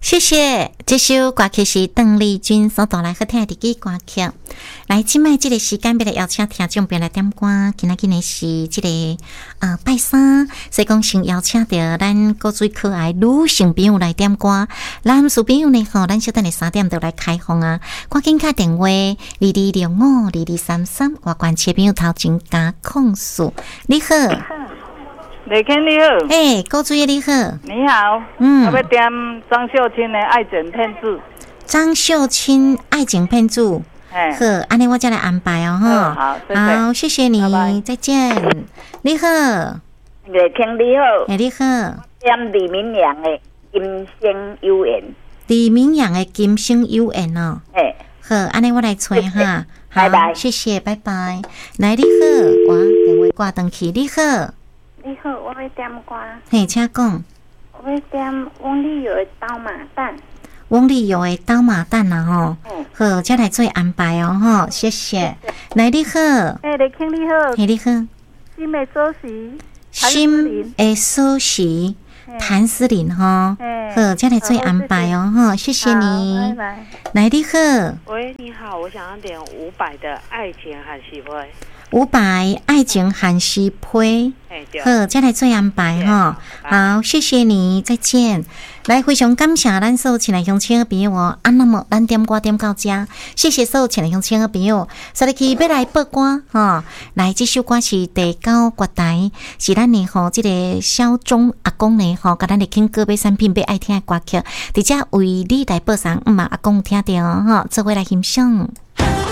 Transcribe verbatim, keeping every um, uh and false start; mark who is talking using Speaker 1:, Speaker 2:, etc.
Speaker 1: 谢谢，这首歌曲是邓丽君所带来好听的歌曲。来，今麦这个时间要来邀请听众朋友来点歌，今仔日呢是这个呃拜三，所以讲先邀请到咱个最可爱女性朋友来点歌，男士朋友呢吼，咱稍等下三点就来开放啊，赶紧打电话二二六五二二三三，我关切朋友头前加控诉，你好。
Speaker 2: 李肯你好，
Speaker 1: 哎、欸，高主任你好，
Speaker 2: 你好，
Speaker 1: 嗯，
Speaker 2: 我要点张秀清的《爱情骗子》。
Speaker 1: 张秀清《爱情骗子》，
Speaker 2: 哎，
Speaker 1: 好，安尼我再来安排哦，哈，
Speaker 2: 好，谢谢
Speaker 1: 好，谢谢你，拜拜再见。你好，
Speaker 3: 李肯你好，
Speaker 1: 哎、欸，你好，
Speaker 3: 点李明阳的《今生有缘》。
Speaker 1: 李明阳的《今生有缘》哦，
Speaker 3: 哎，
Speaker 1: 好，安尼我来吹哈，
Speaker 3: 拜拜，
Speaker 1: 谢谢，拜拜。来，你好，我电话挂断去，你好。
Speaker 4: 你好，我要点歌。
Speaker 1: 嘿，请讲。
Speaker 4: 我要点翁立友的《刀马旦》。
Speaker 1: 翁立友的《刀马旦》啦吼，
Speaker 4: 嗯，
Speaker 1: 好，再来做安排哦吼，谢谢。来，你好。
Speaker 4: 哎，李兄你好。
Speaker 1: 嘿，你好。
Speaker 4: 新的首席。
Speaker 1: 新的首席谭思玲哈，好，再来做安排哦吼，谢谢你。来，你好。
Speaker 5: 喂，你好，我想要点伍佰的《爱情喊喜会》。
Speaker 1: 伍佰爱情喊西配，好，再来做安排哈。好，谢谢你，再见。来，非常感谢咱所有亲爱乡亲的朋友哦。啊，那么咱点歌点到这，谢谢所有亲爱乡亲的朋友。所以去要来播歌哈，来这首歌是第九月台，是咱的吼，这个小钟阿公呢吼，甲咱的听歌买产品要爱听的歌曲，直接为你来播送，毋嘛阿公听到吼，做伙来欣赏。